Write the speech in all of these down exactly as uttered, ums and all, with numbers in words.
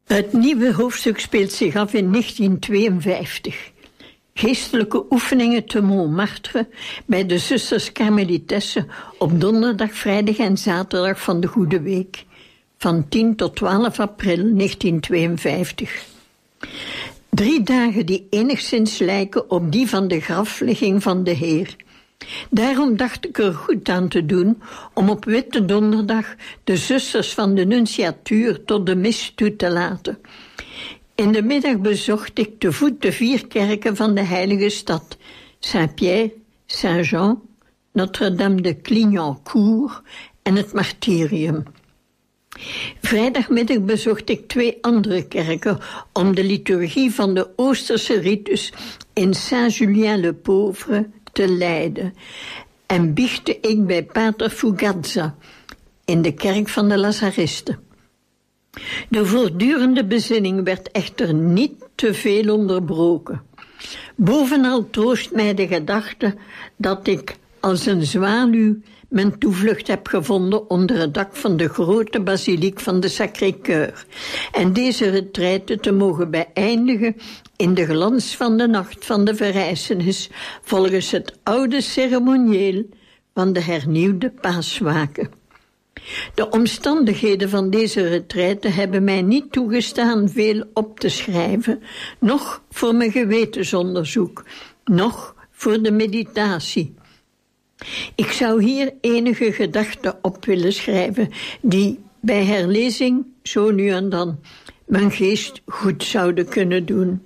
Het nieuwe hoofdstuk speelt zich af in negentien tweeënvijftig. Geestelijke oefeningen te Montmartre bij de zusters Karmelitessen op donderdag, vrijdag en zaterdag van de Goede Week. Van tien tot twaalf april negentien tweeënvijftig. Drie dagen die enigszins lijken op die van de grafligging van de Heer. Daarom dacht ik er goed aan te doen om op Witte Donderdag de zusters van de Nunciatuur tot de mis toe te laten. In de middag bezocht ik te voet de vier kerken van de heilige stad: Saint-Pierre, Saint-Jean, Notre-Dame de Clignancourt en het Martyrium. Vrijdagmiddag bezocht ik twee andere kerken om de liturgie van de Oosterse ritus in Saint-Julien-le-Pauvre te leiden en biechtte ik bij pater Fugazza in de kerk van de Lazaristen. De voortdurende bezinning werd echter niet te veel onderbroken. Bovenal troost mij de gedachte dat ik als een zwaluw mijn toevlucht heb gevonden onder het dak van de grote basiliek van de Sacré-Cœur en deze retraite te mogen beëindigen in de glans van de nacht van de verrijzenis volgens het oude ceremonieel van de hernieuwde paaswaken. De omstandigheden van deze retraite hebben mij niet toegestaan veel op te schrijven, noch voor mijn gewetensonderzoek, noch voor de meditatie. Ik zou hier enige gedachten op willen schrijven die bij herlezing zo nu en dan mijn geest goed zouden kunnen doen.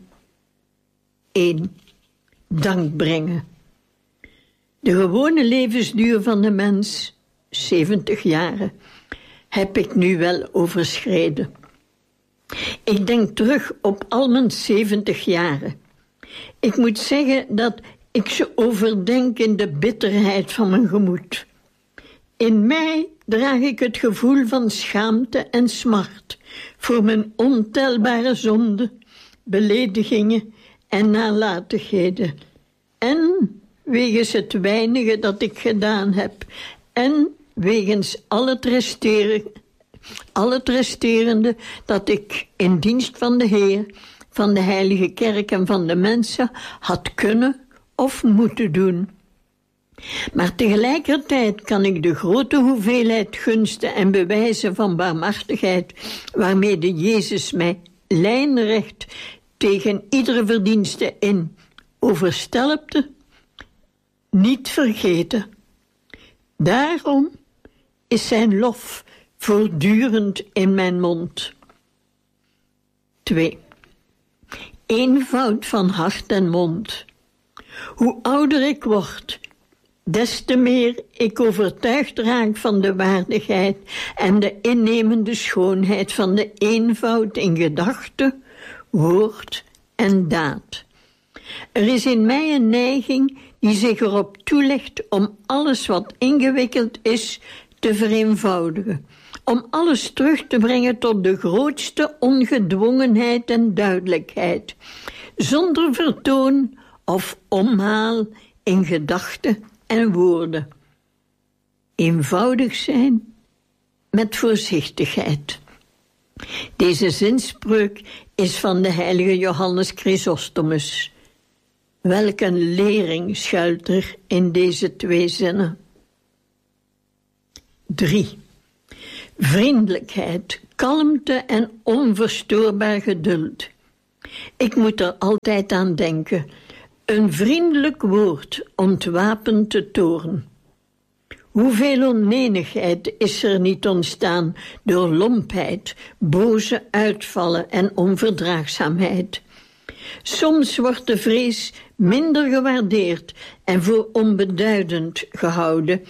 één. Dank brengen. De gewone levensduur van de mens, zeventig jaren, heb ik nu wel overschreden. Ik denk terug op al mijn zeventig jaren. Ik moet zeggen dat ik ze overdenk in de bitterheid van mijn gemoed. In mij draag ik het gevoel van schaamte en smart voor mijn ontelbare zonden, beledigingen en nalatigheden. En wegens het weinige dat ik gedaan heb en wegens al het resteren, al het resterende dat ik in dienst van de Heer, van de Heilige Kerk en van de mensen had kunnen of moeten doen. Maar tegelijkertijd kan ik de grote hoeveelheid gunsten en bewijzen van barmhartigheid waarmee de Jezus mij lijnrecht tegen iedere verdienste in overstelpte, niet vergeten. Daarom is zijn lof voortdurend in mijn mond. twee. Eenvoud van hart en mond. Hoe ouder ik word, des te meer ik overtuigd raak van de waardigheid en de innemende schoonheid van de eenvoud in gedachte, woord en daad. Er is in mij een neiging die zich erop toelegt om alles wat ingewikkeld is te vereenvoudigen, om alles terug te brengen tot de grootste ongedwongenheid en duidelijkheid, zonder vertoon of omhaal in gedachten en woorden. Eenvoudig zijn met voorzichtigheid. Deze zinspreuk is van de heilige Johannes Chrysostomus. Welk een lering schuilt er in deze twee zinnen. drie. Vriendelijkheid, kalmte en onverstoorbaar geduld. Ik moet er altijd aan denken. Een vriendelijk woord ontwapent de toorn. Hoeveel onenigheid is er niet ontstaan door lompheid, boze uitvallen en onverdraagzaamheid. Soms wordt de vrees minder gewaardeerd en voor onbeduidend gehouden.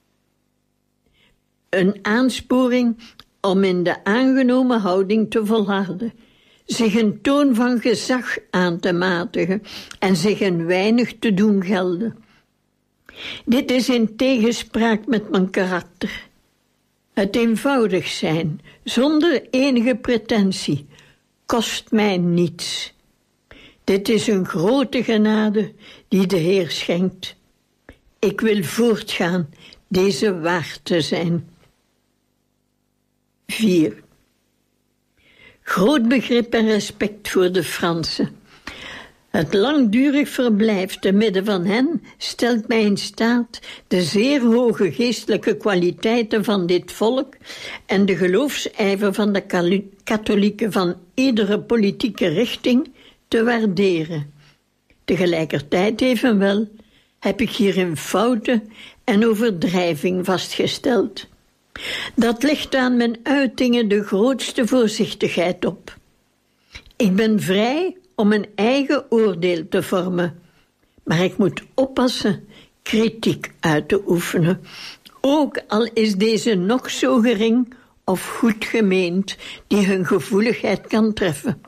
Een aansporing om in de aangenomen houding te volharden, zich een toon van gezag aan te matigen en zich een weinig te doen gelden. Dit is in tegenspraak met mijn karakter. Het eenvoudig zijn, zonder enige pretentie, kost mij niets. Dit is een grote genade die de Heer schenkt. Ik wil voortgaan deze waard te zijn. vier. groot begrip en respect voor de Fransen. Het langdurig verblijf te midden van hen stelt mij in staat de zeer hoge geestelijke kwaliteiten van dit volk en de geloofsijver van de katholieken van iedere politieke richting te waarderen. Tegelijkertijd evenwel heb ik hierin fouten en overdrijving vastgesteld. Dat legt aan mijn uitingen de grootste voorzichtigheid op. Ik ben vrij om een eigen oordeel te vormen, maar ik moet oppassen kritiek uit te oefenen, ook al is deze nog zo gering of goed gemeend die hun gevoeligheid kan treffen.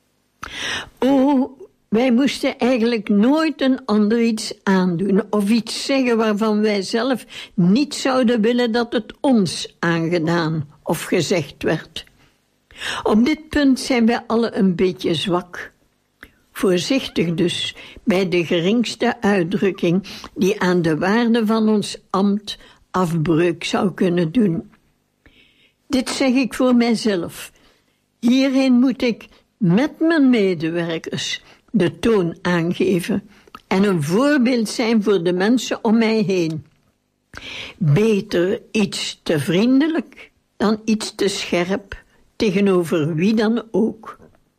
O, wij moesten eigenlijk nooit een ander iets aandoen of iets zeggen waarvan wij zelf niet zouden willen dat het ons aangedaan of gezegd werd. Op dit punt zijn wij alle een beetje zwak. Voorzichtig dus bij de geringste uitdrukking die aan de waarde van ons ambt afbreuk zou kunnen doen. Dit zeg ik voor mijzelf. Hierin moet ik met mijn medewerkers de toon aangeven en een voorbeeld zijn voor de mensen om mij heen. Beter iets te vriendelijk dan iets te scherp tegenover wie dan ook.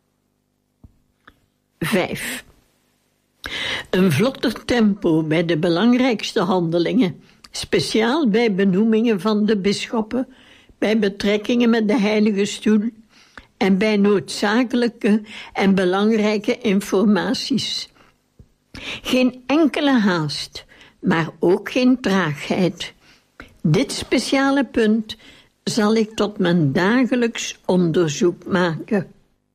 Vijf. Een vlotter tempo bij de belangrijkste handelingen, speciaal bij benoemingen van de bisschoppen, bij betrekkingen met de Heilige Stoel en bij noodzakelijke en belangrijke informaties. Geen enkele haast, maar ook geen traagheid. Dit speciale punt zal ik tot mijn dagelijks onderzoek maken.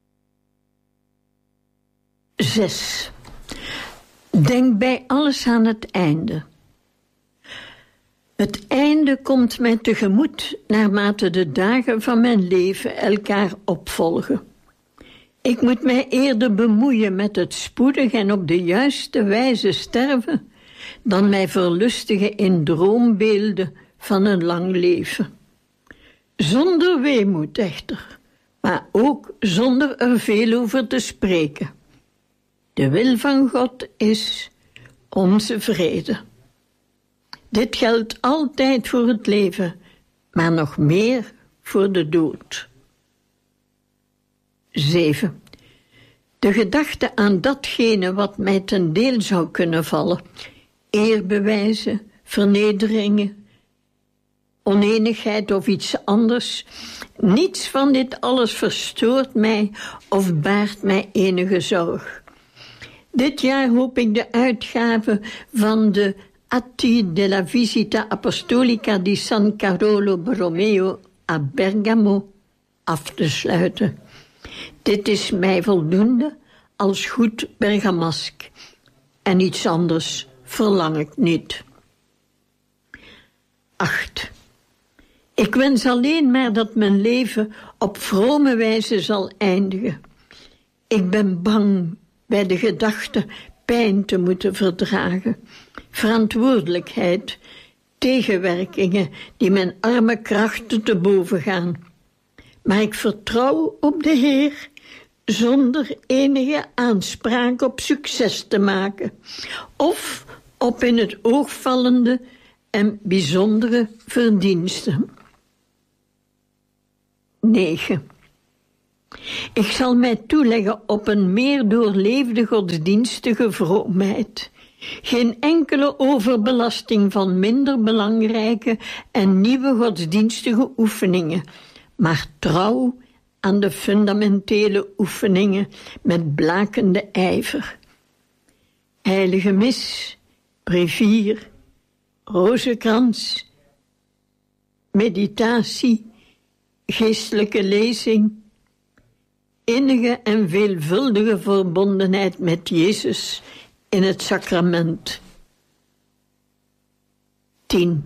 Zes. Denk bij alles aan het einde. Het einde komt mij tegemoet naarmate de dagen van mijn leven elkaar opvolgen. Ik moet mij eerder bemoeien met het spoedig en op de juiste wijze sterven, dan mij verlustigen in droombeelden van een lang leven. Zonder weemoed echter, maar ook zonder er veel over te spreken. De wil van God is onze vrede. Dit geldt altijd voor het leven, maar nog meer voor de dood. Zeven. De gedachte aan datgene wat mij ten deel zou kunnen vallen, eerbewijzen, vernederingen, oneenigheid of iets anders, niets van dit alles verstoort mij of baart mij enige zorg. Dit jaar hoop ik de uitgave van de Atti della Visita Apostolica di San Carolo Borromeo a Bergamo af te sluiten. Dit is mij voldoende als goed bergamask en iets anders verlang ik niet. Acht. Ik wens alleen maar dat mijn leven op vrome wijze zal eindigen. Ik ben bang bij de gedachte pijn te moeten verdragen, verantwoordelijkheid, tegenwerkingen die mijn arme krachten te boven gaan. Maar ik vertrouw op de Heer zonder enige aanspraak op succes te maken of op in het oog vallende en bijzondere verdiensten. Negen. Ik zal mij toeleggen op een meer doorleefde godsdienstige vroomheid. Geen enkele overbelasting van minder belangrijke en nieuwe godsdienstige oefeningen, maar trouw aan de fundamentele oefeningen met blakende ijver. Heilige mis, brevier, rozenkrans, meditatie, geestelijke lezing, innige en veelvuldige verbondenheid met Jezus in het sacrament. Tien.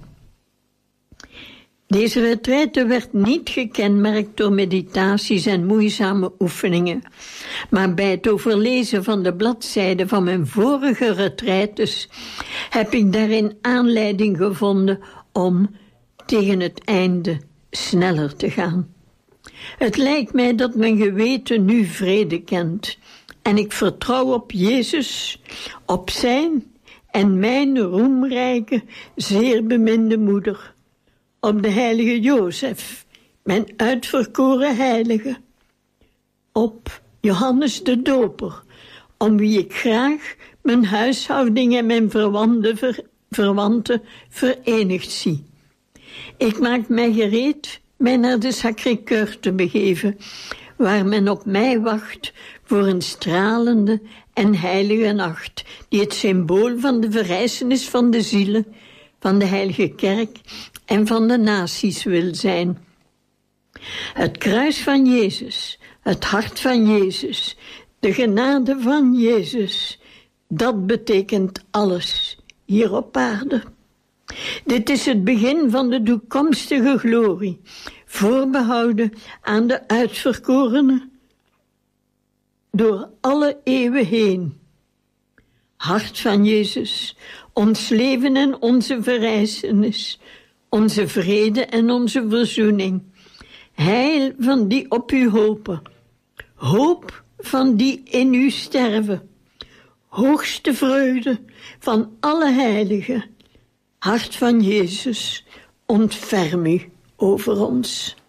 Deze retraite werd niet gekenmerkt door meditaties en moeizame oefeningen, maar bij het overlezen van de bladzijden van mijn vorige retraites heb ik daarin aanleiding gevonden om tegen het einde sneller te gaan. Het lijkt mij dat mijn geweten nu vrede kent. En ik vertrouw op Jezus, op zijn en mijn roemrijke, zeer beminde moeder. Op de heilige Jozef, mijn uitverkoren heilige. Op Johannes de Doper, om wie ik graag mijn huishouding en mijn verwanten, ver, verwanten verenigd zie. Ik maak mij gereed mij naar de Sacré-Cœur te begeven, waar men op mij wacht voor een stralende en heilige nacht, die het symbool van de verrijzenis van de zielen, van de heilige kerk en van de naties wil zijn. Het kruis van Jezus, het hart van Jezus, de genade van Jezus, dat betekent alles hier op aarde. Dit is het begin van de toekomstige glorie, voorbehouden aan de uitverkorenen door alle eeuwen heen. Hart van Jezus, ons leven en onze verrijzenis, onze vrede en onze verzoening, heil van die op u hopen, hoop van die in u sterven, hoogste vreugde van alle heiligen. Hart van Jezus, ontferm u over ons.